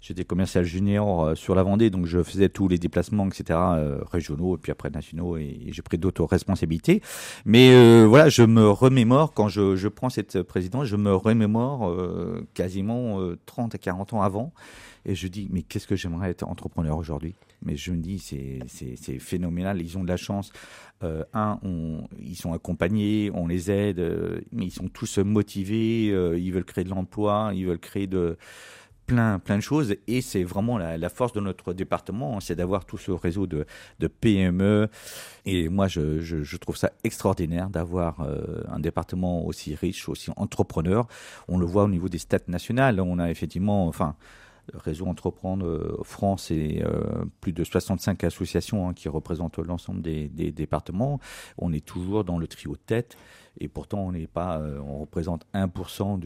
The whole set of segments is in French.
j'étais commercial junior sur la Vendée, donc je faisais tous les déplacements, etc., régionaux, et puis après nationaux, et j'ai pris d'autres responsabilités. Mais voilà, je me remémore, quand je prends cette présidence, je me remémore quasiment 30 à 40 ans avant, et je dis, mais qu'est-ce que j'aimerais être entrepreneur aujourd'hui? Mais je me dis, c'est phénoménal, ils ont de la chance. Ils sont accompagnés, on les aide, mais ils sont tous motivés, ils veulent créer de l'emploi, ils veulent créer plein de choses, et c'est vraiment la force de notre département, c'est d'avoir tout ce réseau de PME, et moi je trouve ça extraordinaire d'avoir un département aussi riche, aussi entrepreneur. On le voit au niveau des stats nationales, on a effectivement, le réseau Entreprendre France et plus de 65 associations qui représentent l'ensemble des départements. On est toujours dans le trio de tête, et pourtant on n'est pas, on représente 1%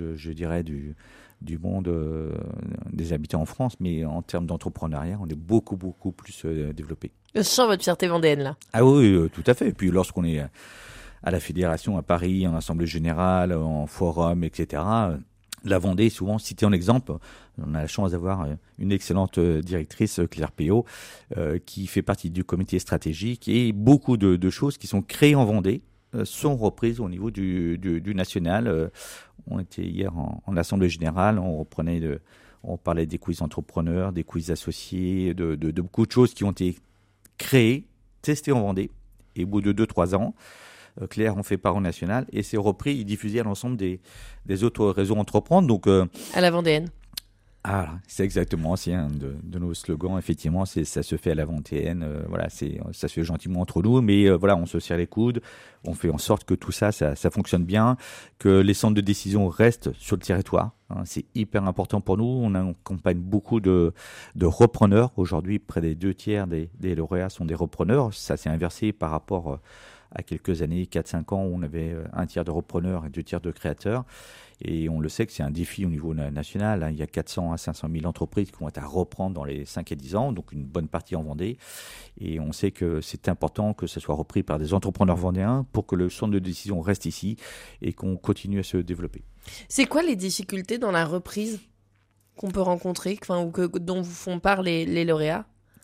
du monde des habitants en France, mais en termes d'entrepreneuriat, on est beaucoup plus développé. Je sens votre fierté vendéenne là. Ah oui, tout à fait. Et puis lorsqu'on est à la fédération à Paris, en assemblée générale, en forum, etc., la Vendée est souvent citée en exemple. On a la chance d'avoir une excellente directrice, Claire Péot, qui fait partie du comité stratégique, et beaucoup de choses qui sont créées en Vendée sont reprises au niveau du national. On était hier en assemblée générale, on parlait des quiz entrepreneurs, des quiz associés, de beaucoup de choses qui ont été créées, testées en Vendée, et au bout de 2-3 ans, Claire en fait part au national, et c'est repris et diffusé à l'ensemble des autres réseaux Entreprendre. Donc, à la Vendéenne. Ah, c'est exactement, c'est un de nos slogans, effectivement, ça se fait à la Vendéenne, voilà, ça se fait gentiment entre nous, mais voilà, on se serre les coudes, on fait en sorte que tout ça fonctionne bien, que les centres de décision restent sur le territoire, c'est hyper important pour nous. On accompagne beaucoup de repreneurs. Aujourd'hui, près des 2/3 des lauréats sont des repreneurs. Ça s'est inversé par rapport à quelques années, 4-5 ans, où on avait 1/3 de repreneurs et 2/3 de créateurs. Et on le sait que c'est un défi au niveau national. Il y a 400 à 500 000 entreprises qui vont être à reprendre dans les 5 à 10 ans, donc une bonne partie en Vendée. Et on sait que c'est important que ce soit repris par des entrepreneurs vendéens pour que le centre de décision reste ici et qu'on continue à se développer. C'est quoi les difficultés dans la reprise qu'on peut rencontrer, dont vous font part les lauréats ?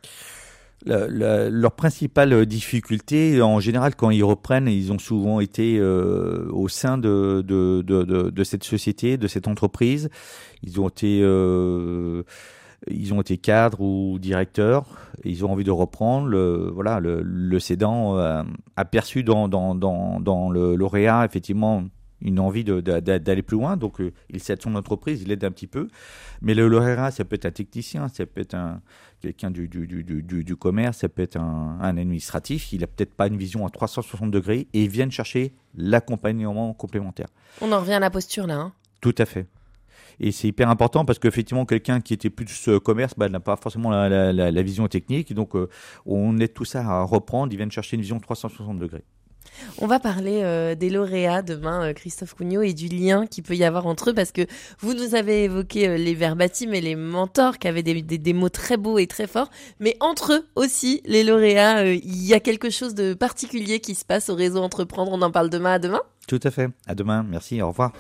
Leur principale difficulté, en général, quand ils reprennent, ils ont souvent été au sein de cette société, de cette entreprise. Ils ont été cadres ou directeurs. Ils ont envie de reprendre. Le cédant a perçu dans le lauréat, effectivement, une envie d'aller plus loin. Donc, il cède son entreprise, il aide un petit peu. Mais le lauréat, ça peut être un technicien, ça peut être quelqu'un du commerce, ça peut être un administratif. Il n'a peut-être pas une vision à 360 degrés, et ils viennent chercher l'accompagnement complémentaire. On en revient à la posture là. Tout à fait. Et c'est hyper important parce qu'effectivement, quelqu'un qui était plus commerce n'a pas forcément la vision technique. Donc, on aide tout ça à reprendre. Ils viennent chercher une vision 360 degrés. On va parler des lauréats demain, Christophe Cugnot, et du lien qu'il peut y avoir entre eux, parce que vous nous avez évoqué les Verbatim et les mentors qui avaient des mots très beaux et très forts, mais entre eux aussi, les lauréats, il y a quelque chose de particulier qui se passe au réseau Entreprendre. On en parle demain. À demain. Tout à fait. À demain. Merci. Au revoir.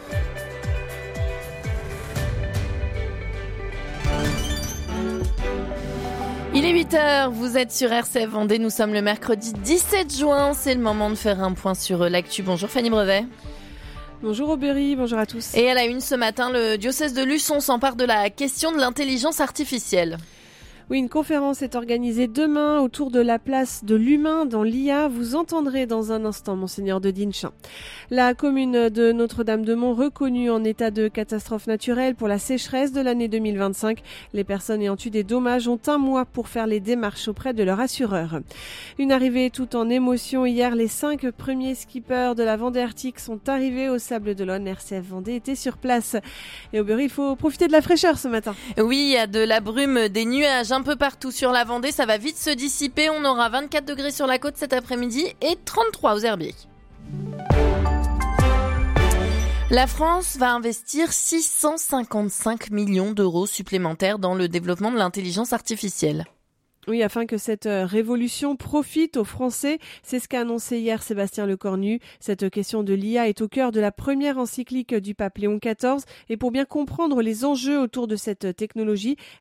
Il est 8h, vous êtes sur RCF Vendée, nous sommes le mercredi 17 juin, c'est le moment de faire un point sur l'actu. Bonjour Fanny Brevet. Bonjour Aubery, bonjour à tous. Et à la une ce matin, le diocèse de Luçon s'empare de la question de l'intelligence artificielle. Oui, une conférence est organisée demain autour de la place de l'humain dans l'IA. Vous entendrez dans un instant Monseigneur de Dinchin. La commune de Notre-Dame-de-Mont reconnue en état de catastrophe naturelle pour la sécheresse de l'année 2025. Les personnes ayant eu des dommages ont un mois pour faire les démarches auprès de leur assureur. Une arrivée tout en émotion hier. Les 5 premiers skippers de la Vendée Arctique sont arrivés au Sables-d'Olonne. RCF Vendée était sur place. Et Aubery, il faut profiter de la fraîcheur ce matin. Oui, il y a de la brume, des nuages un peu partout sur la Vendée, ça va vite se dissiper. On aura 24 degrés sur la côte cet après-midi et 33 aux Herbiers. La France va investir 655 millions d'euros supplémentaires dans le développement de l'intelligence artificielle. Oui, afin que cette révolution profite aux Français. C'est ce qu'a annoncé hier Sébastien Lecornu. Cette question de l'IA est au cœur de la première encyclique du pape Léon XIV. Et pour bien comprendre les enjeux autour de cette technologie,